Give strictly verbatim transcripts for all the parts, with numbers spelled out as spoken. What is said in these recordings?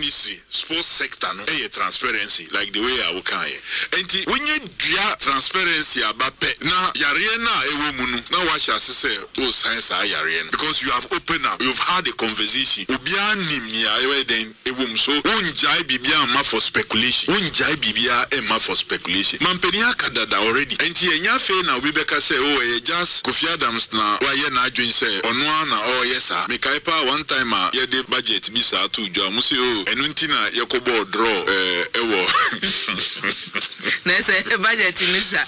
industry, sports sector, no, a transparency, like the way I will can. And when you draw transparency about pet, now Yariana, a woman, now what shall I say, oh, science, I Yarian, because you have opened up, you've had a conversation. Ubian Nimia, then a woman, so Unjai Bibia ma for speculation, Unjai Bibia Emma for speculation. Mampenia Kadada already, and Tia Fe now, Rebecca say, oh, just Kofi Adams now, why you're not doing say, on one, oh, yes, sir, Mekaipa one time, yeah, the budget, Missa, two, Jamusi, and Untina, Yakobo draw, eh, ewo. Nese budget Misha.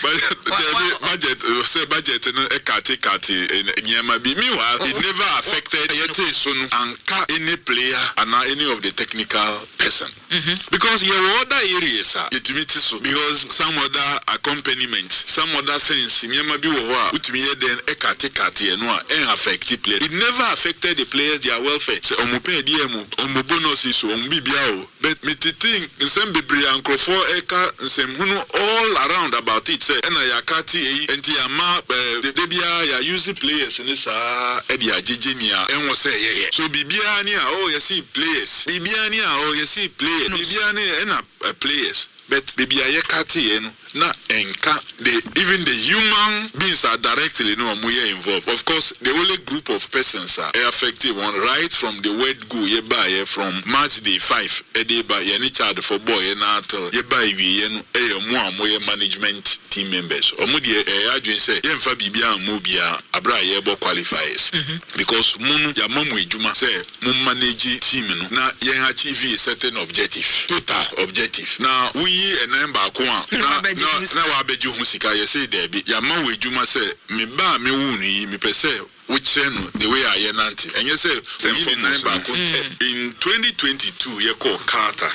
Budget say budget no e kati kati nyama bi. Meanwhile, it never affected yete so no anka any player and any of the technical person. Because your other areas are utility so because some other accompaniments, some other things nyama bi wo ho a utumi then e kati kati no a e affect player. It never affected the players their welfare. So omo pay D M omo bonuses so omo bibia o. But me think nsem bebre ankrofo eka nsem hunu all around about it say na yakati e enti ama de bia ya use players ni sa e dia jejenia enwo say ye so bibia ni a oh you see players bibia ni a oh you see players bibia ni na players but bibia ye kati no na enka the even the human beings are directly no moye involved. Of course the only group of persons are effective one right from the word go ye buy from match day five e dey by any child for boy na atel ye buy wi ye no e mo amoye management team members omo de e adwen say ye mfa bibia mo bia abra ye bo qualifiers because munu ya mamu ejuma say mum manage team no na ye achieve a certain objective total objective now we e number ko a na wa beju hu sika ye say there be ya ma we juma say me ba me wu ni me pese which no the way I nanti and you say we number in twenty twenty-two ye call Carter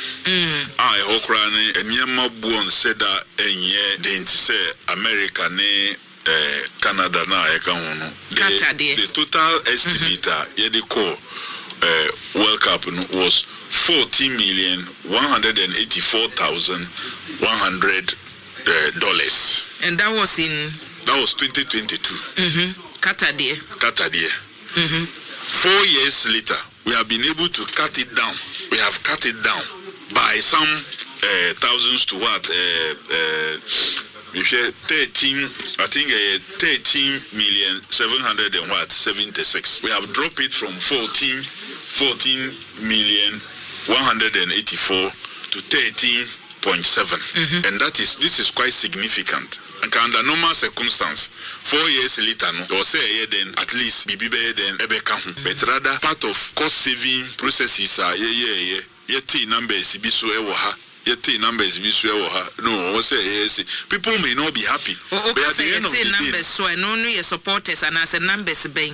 ah e hokra ni enema buon seda enye de say America ne eh Canada na e ka ho no the total estimate ye de call uh, World Cup was fourteen million one hundred eighty-four thousand one hundred uh, dollars, and that was in that was twenty twenty-two. Mhm. Qatar there. Qatar there. Mhm. Four years later, we have been able to cut it down. We have cut it down by some uh, thousands to what? Uh, uh, thirteen, I think uh, thirteen million seven hundred and what seventy-six. We have dropped it from fourteen, fourteen million one hundred eighty-four to thirteen point seven, mm-hmm. and that is this is quite significant. And under normal circumstance, four years later, no, or say then at least be better than Ebeka, but rather part of cost saving processes are yeah yeah yeah yeah T numbers be so ewa. Yet numbers be sure no what say yes people may not be happy oh, okay, but at the end of the numbers day, so I know your supporters and as a numbers being